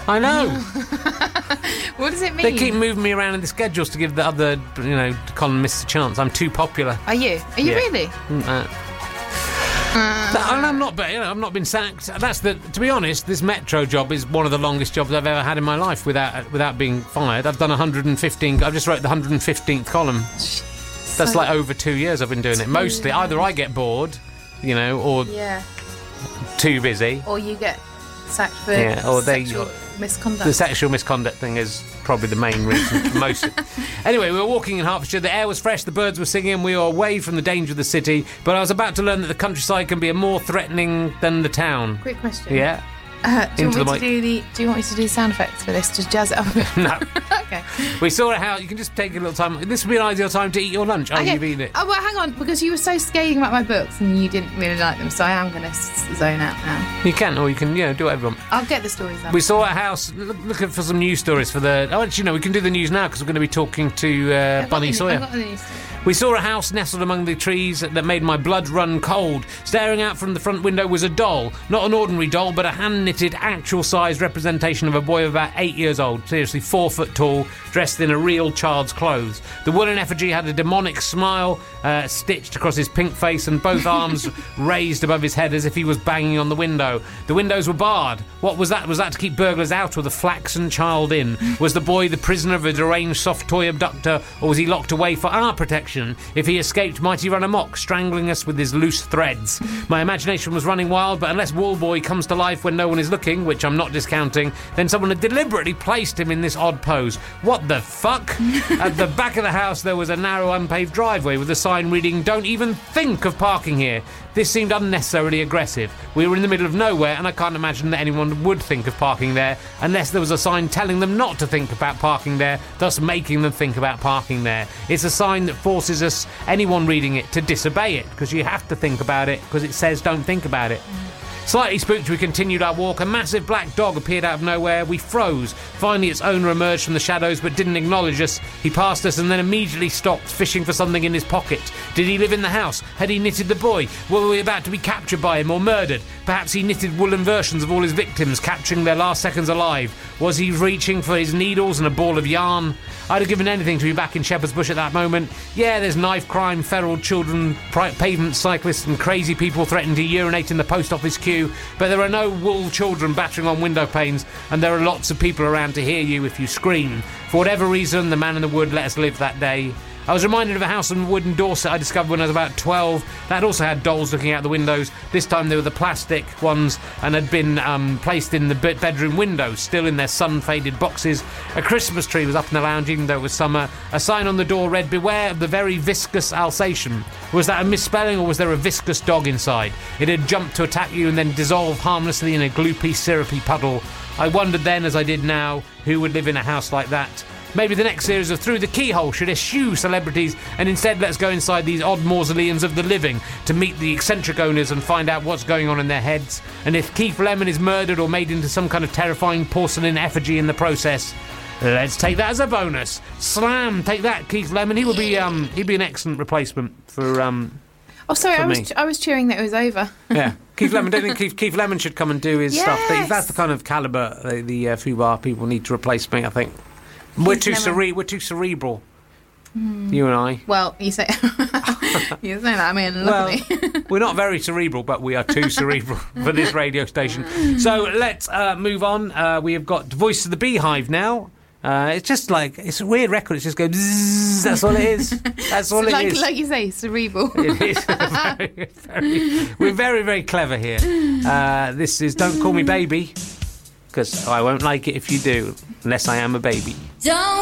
I know. What does it mean? They keep moving me around in the schedules to give the other, columnists a chance. I'm too popular. Are you? Are you really? And I'm not, I've not been sacked. To be honest, this Metro job is one of the longest jobs I've ever had in my life without being fired. I've done 115. I've just wrote the 115th column. That's like over 2 years I've been doing it. Mostly, either I get bored, or too busy, or you get sacked for sexual misconduct. The sexual misconduct thing is probably the main reason for most. Anyway, we were walking in Hertfordshire. The air was fresh, the birds were singing, we were away from the danger of the city, but I was about to learn that the countryside can be more threatening than the town. Quick question. Yeah? Do you want me to do sound effects for this? Just jazz it up a bit? No. Okay. We saw a house. You can just take a little time. This would be an ideal time to eat your lunch. Oh, you've eaten it. Oh, well, hang on, because you were so scathing about my books and you didn't really like them, so I am going to zone out now. You can, or you can, do whatever you want. I'll get the stories up. We saw a house, looking for some news stories for the... Oh, actually, no, we can do the news now because we're going to be talking to Bunny Sawyer. I've got the news story. We saw a house nestled among the trees that made my blood run cold. Staring out from the front window was a doll. Not an ordinary doll, but a hand-knitted, actual-sized representation of a boy of about 8 years old. Seriously, 4 foot tall, dressed in a real child's clothes. The wooden effigy had a demonic smile stitched across his pink face and both arms raised above his head as if he was banging on the window. The windows were barred. What was that? Was that to keep burglars out or the flaxen child in? Was the boy the prisoner of a deranged soft toy abductor, or was he locked away for our protection? If he escaped, might he run amok, strangling us with his loose threads? My imagination was running wild, but unless Wallboy comes to life when no one is looking, which I'm not discounting, then someone had deliberately placed him in this odd pose. What the fuck? At the back of the house there was a narrow unpaved driveway with a sign reading, "Don't even think of parking here." This seemed unnecessarily aggressive. We were in the middle of nowhere, and I can't imagine that anyone would think of parking there unless there was a sign telling them not to think about parking there, thus making them think about parking there. It's a sign that forces anyone reading it, to disobey it, because you have to think about it, because it says don't think about it. Slightly spooked, we continued our walk. A massive black dog appeared out of nowhere. We froze. Finally, its owner emerged from the shadows but didn't acknowledge us. He passed us and then immediately stopped, fishing for something in his pocket. Did he live in the house? Had he knitted the boy? Were we about to be captured by him or murdered? Perhaps he knitted woolen versions of all his victims, capturing their last seconds alive. Was he reaching for his needles and a ball of yarn? I'd have given anything to be back in Shepherd's Bush at that moment. Yeah, there's knife crime, feral children, pavement cyclists and crazy people threatening to urinate in the post office queue, but there are no wool children battering on window panes, and there are lots of people around to hear you if you scream. For whatever reason, the man in the wood let us live that day. I was reminded of a house in Wood in Dorset I discovered when I was about 12. That also had dolls looking out the windows. This time they were the plastic ones and had been placed in the bedroom windows, still in their sun-faded boxes. A Christmas tree was up in the lounge, even though it was summer. A sign on the door read, "Beware of the very viscous Alsatian." Was that a misspelling, or was there a viscous dog inside? It had jumped to attack you and then dissolved harmlessly in a gloopy, syrupy puddle. I wondered then, as I did now, who would live in a house like that. Maybe the next series of Through the Keyhole should eschew celebrities and instead let's go inside these odd mausoleums of the living to meet the eccentric owners and find out what's going on in their heads. And if Keith Lemon is murdered or made into some kind of terrifying porcelain effigy in the process, let's take that as a bonus. Slam, take that, Keith Lemon. He would be he'd be an excellent replacement for Oh, sorry, I was cheering that it was over. Yeah. Keith Lemon, don't think Keith Lemon should come and do his stuff. That's the kind of calibre the FUBAR people need to replace me, I think. We're too cerebral. You and I. Well, you say you say that. I mean, look at me. We're not very cerebral, but we are too cerebral for this radio station. So let's move on. We have got Voice of the Beehive now. It's just like, it's a weird record. It's just going zzz, that's all it is. That's all it is. Like you say, cerebral. It is. We're very, very clever here. This is Don't Call Me Baby, because I won't like it if you do, unless I am a baby. Don't